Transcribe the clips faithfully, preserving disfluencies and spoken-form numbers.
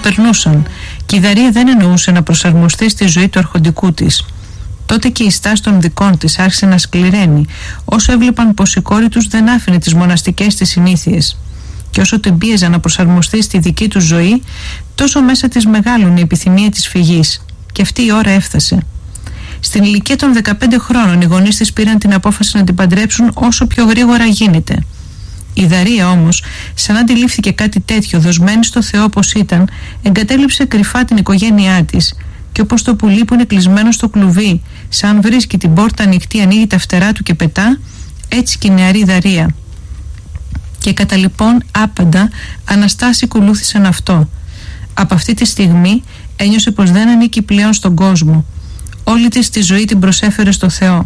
περνούσαν και η Δαρία δεν εννοούσε να προσαρμοστεί στη ζωή του αρχοντικού της. Τότε και η στάση των δικών της άρχισε να σκληραίνει, όσο έβλεπαν πως η κόρη τους δεν άφηνε τις μοναστικές της συνήθειες. Και όσο την πίεζαν να προσαρμοστεί στη δική του ζωή, τόσο μέσα της μεγάλωνε η επιθυμία της φυγής. Και αυτή η ώρα έφτασε. Στην ηλικία των δεκαπέντε χρόνων οι γονείς της πήραν την απόφαση να την παντρέψουν όσο πιο γρήγορα γίνεται. Η Δαρία όμως, σαν αντιλήφθηκε κάτι τέτοιο, δοσμένη στο Θεό όπως ήταν, εγκατέλειψε κρυφά την οικογένειά της. Και όπως το πουλί που είναι κλεισμένο στο κλουβί, σαν βρίσκει την πόρτα ανοιχτή, ανοίγει τα φτερά του και πετά, έτσι και η νεαρή Δαρία. Και κατά λοιπόν άπαντα Αναστάση ακολούθησαν αυτό. Από αυτή τη στιγμή ένιωσε πως δεν ανήκει πλέον στον κόσμο. Όλη της τη ζωή την προσέφερε στο Θεό.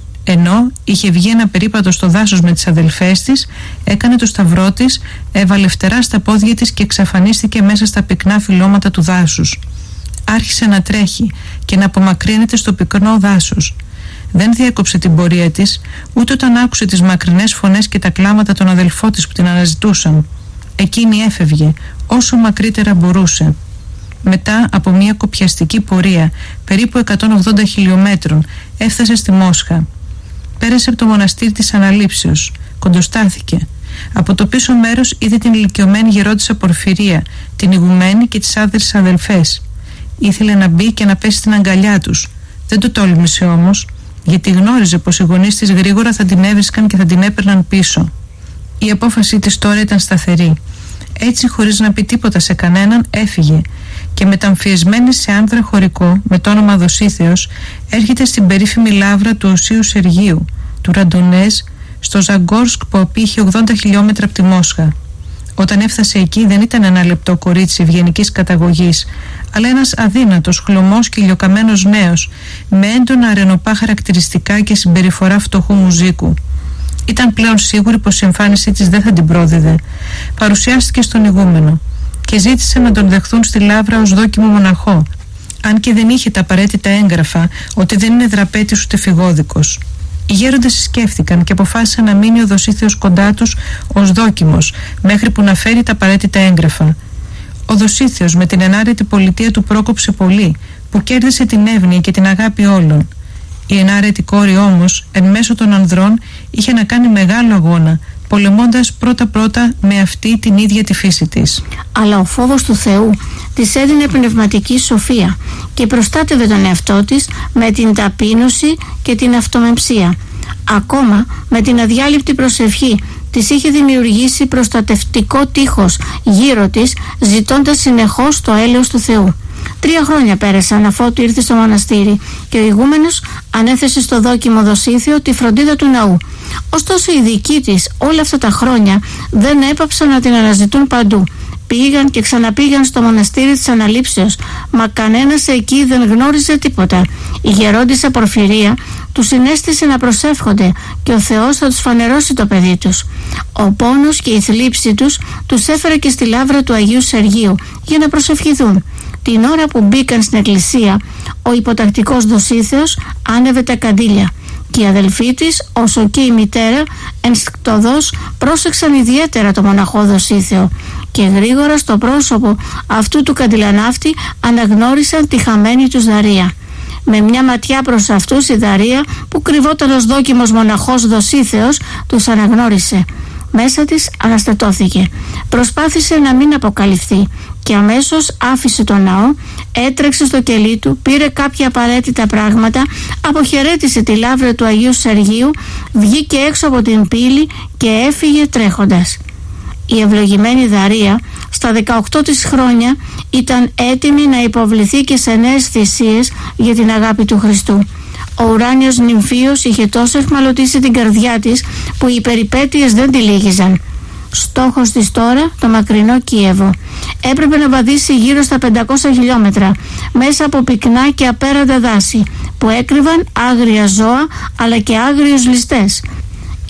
Ενώ είχε βγει ένα περίπατο στο δάσος με τις αδελφές της, έκανε το σταυρό της, έβαλε φτερά στα πόδια της και εξαφανίστηκε μέσα στα πυκνά φυλλώματα του δάσους. Άρχισε να τρέχει και να απομακρύνεται στο πυκνό δάσος. Δεν διέκοψε την πορεία της, ούτε όταν άκουσε τις μακρινές φωνές και τα κλάματα των αδελφών της που την αναζητούσαν. Εκείνη έφευγε όσο μακρύτερα μπορούσε. Μετά από μια κοπιαστική πορεία περίπου εκατόν ογδόντα χιλιόμετρων έφτασε στη Μόσχα. Πέρασε από το μοναστήρι της Αναλήψεως, κοντοστάθηκε. Από το πίσω μέρος είδε την ηλικιωμένη γερόντισσα Πορφυρία, την ηγουμένη και τις άδερες αδελφές. Ήθελε να μπει και να πέσει στην αγκαλιά τους. Δεν το τόλμησε όμως, γιατί γνώριζε πως οι γονείς της γρήγορα θα την έβρισκαν και θα την έπαιρναν πίσω. Η απόφασή της τώρα ήταν σταθερή. Έτσι, χωρίς να πει τίποτα σε κανέναν, έφυγε και μεταμφιεσμένη σε άνδρα χωρικό με το όνομα Δοσίθεος, έρχεται στην περίφημη λάβρα του Οσίου Σεργίου, του Ραντονέζ, στο Ζαγκόρσκ που απήχε ογδόντα χιλιόμετρα από τη Μόσχα. Όταν έφτασε εκεί δεν ήταν ένα λεπτό κορίτσι ευγενικής καταγωγής, αλλά ένας αδύνατος, χλωμός και ηλιοκαμένος νέος, με έντονα αρενοπά χαρακτηριστικά και συμπεριφορά φτωχού μουζίκου. Ήταν πλέον σίγουρη πως η εμφάνισή της δεν θα την πρόδιδε. Παρουσιάστηκε στον ηγούμενο και ζήτησε να τον δεχθούν στη λάβρα ως δόκιμο μοναχό, αν και δεν είχε τα απαραίτητα έγγραφα ότι δεν είναι δραπέτης ούτε φυγόδικος. Οι γέροντες σκέφτηκαν και αποφάσισαν να μείνει ο Δοσίθεος κοντά τους ως δόκιμος, μέχρι που να φέρει τα απαραίτητα έγγραφα. Ο Δοσίθεος με την ενάρετη πολιτεία του πρόκοψε πολύ, που κέρδισε την εύνοια και την αγάπη όλων. Η ενάρετη κόρη όμως, εν μέσω των ανδρών, είχε να κάνει μεγάλο αγώνα, πολεμώντας πρώτα-πρώτα με αυτή την ίδια τη φύση της. Αλλά ο φόβος του Θεού της έδινε πνευματική σοφία και προστάτευε τον εαυτό της με την ταπείνωση και την αυτομεμψία. Ακόμα με την αδιάλειπτη προσευχή της είχε δημιουργήσει προστατευτικό τείχος γύρω της, ζητώντας συνεχώς το έλεος του Θεού. Τρία χρόνια πέρασαν αφότου ήρθε στο μοναστήρι και ο ηγούμενος ανέθεσε στο δόκιμο Δοσίθεο τη φροντίδα του ναού. Ωστόσο οι δικοί της όλα αυτά τα χρόνια δεν έπαψαν να την αναζητούν παντού. Πήγαν και ξαναπήγαν στο μοναστήρι της Αναλήψεως, μα κανένας εκεί δεν γνώριζε τίποτα. Η γερόντισσα Πορφυρία τους συνέστησε να προσεύχονται και ο Θεός θα τους φανερώσει το παιδί τους. Ο πόνος και η θλίψη τους τους έφερε και στη λάβρα του Αγίου Σεργίου για να προσευχηθούν. Την ώρα που μπήκαν στην εκκλησία, ο υποτακτικός Δοσίθεος άνεβε τα καντήλια και οι αδελφοί της, όσο και η μητέρα, ενστικτωδώς πρόσεξαν ιδιαίτερα το μοναχό Δοσίθεο και γρήγορα στο πρόσωπο αυτού του καντιλανάφτη αναγνώρισαν τη χαμένη τους Δαρία. Με μια ματιά προς αυτούς η Δαρία, που κρυβόταν ως δόκιμος μοναχός Δοσίθεος, τους αναγνώρισε. Μέσα της αναστατώθηκε. Προσπάθησε να μην αποκαλυφθεί και αμέσως άφησε τον ναό, έτρεξε στο κελί του, πήρε κάποια απαραίτητα πράγματα, αποχαιρέτησε τη λάβρα του Αγίου Σεργίου, βγήκε έξω από την πύλη και έφυγε τρέχοντας. Η ευλογημένη Δαρία στα δεκαοκτώ της χρόνια ήταν έτοιμη να υποβληθεί και σε νέες θυσίες για την αγάπη του Χριστού. Ο ουράνιος νυμφίος είχε τόσο εχμαλωτήσει την καρδιά της που οι περιπέτειες δεν τη λύγιζαν. Στόχος της τώρα το μακρινό Κίεβο. Έπρεπε να βαδίσει γύρω στα πεντακόσια χιλιόμετρα μέσα από πυκνά και απέραντα δάση που έκρυβαν άγρια ζώα αλλά και άγριους ληστές.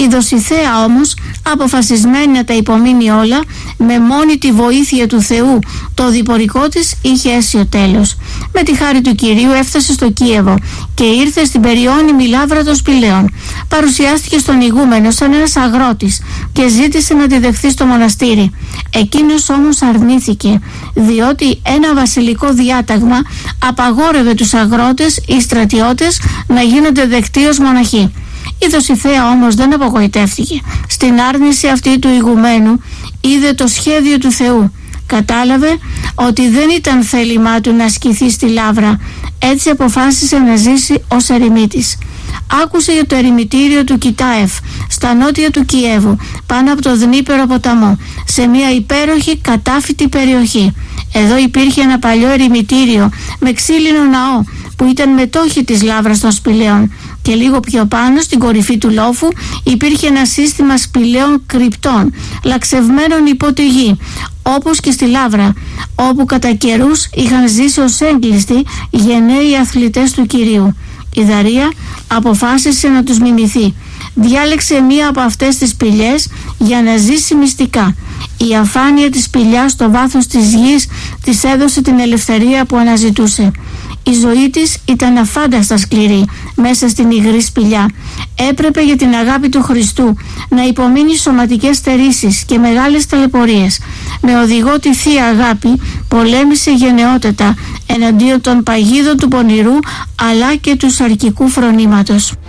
Η Δοσιθέα όμως, αποφασισμένη να τα υπομείνει όλα, με μόνη τη βοήθεια του Θεού το διπορικό της είχε αίσιο τέλος. Με τη χάρη του Κυρίου έφτασε στο Κίεβο και ήρθε στην περιώνυμη λάβρα των Σπηλαίων. Παρουσιάστηκε στον ηγούμενο σαν ένας αγρότης και ζήτησε να τη δεχθεί στο μοναστήρι. Εκείνος όμως αρνήθηκε, διότι ένα βασιλικό διάταγμα απαγόρευε τους αγρότες ή στρατιώτες να γίνονται δεκτοί ως μοναχοί. Η Δοσιθέα όμως δεν απογοητεύτηκε. Στην άρνηση αυτή του ηγουμένου είδε το σχέδιο του Θεού. Κατάλαβε ότι δεν ήταν θέλημά του να ασκηθεί στη λάβρα. Έτσι αποφάσισε να ζήσει ως ερημίτης. Άκουσε για το ερημιτήριο του Κιτάεφ στα νότια του Κιέβου, πάνω από το Δνήπερο ποταμό, σε μια υπέροχη κατάφυτη περιοχή. Εδώ υπήρχε ένα παλιό ερημιτήριο με ξύλινο ναό που ήταν μετόχη της λάβρας των Σπηλαίων, και λίγο πιο πάνω στην κορυφή του λόφου υπήρχε ένα σύστημα σπηλαίων κρυπτών λαξευμένων υπό τη γη, όπως και στη λάβρα, όπου κατά καιρούς είχαν ζήσει ως έγκλειστοι γενναίοι αθλητές του Κυρίου. Η Δαρία αποφάσισε να τους μιμηθεί. Διάλεξε μία από αυτές τις σπηλιές για να ζήσει μυστικά. Η αφάνεια της σπηλιάς στο βάθος της γης της έδωσε την ελευθερία που αναζητούσε. Η ζωή της ήταν αφάνταστα σκληρή μέσα στην υγρή σπηλιά. Έπρεπε για την αγάπη του Χριστού να υπομείνει σωματικές στερήσεις και μεγάλες ταλαιπωρίες. Με οδηγό τη Θεία Αγάπη πολέμησε γενναιότατα εναντίον των παγίδων του πονηρού αλλά και του σαρκικού φρονήματος.